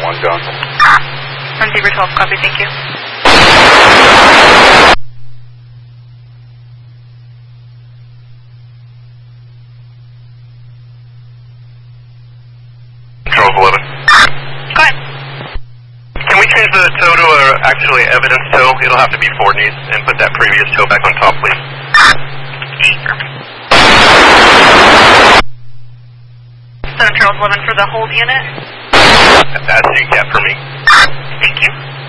going. On Zebra 12, copy, thank you. Control 11. Go ahead. Can we change the tow to actually evidence tow? It'll have to be Fortney's, and put that previous tow back on top, please. Sure. 7 Charles 11 for the hold unit. That's CCAP for me. Thank you.